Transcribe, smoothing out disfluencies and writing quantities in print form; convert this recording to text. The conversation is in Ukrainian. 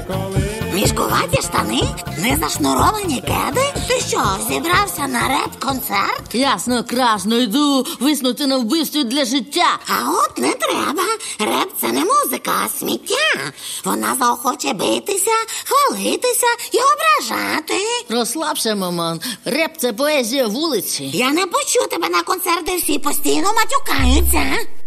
Мішкуваті штани? Незашнуровані кеди? Ти що, зібрався на реп-концерт? Ясно, красно, йду виснути на вбивстві для життя. А от не треба. Реп – це не музика, а сміття. Вона заохоче битися, хвалитися і ображати. Розслабся, маман. Реп – це поезія вулиці. Я не пущу тебе на концерт, де всі постійно матюкаються.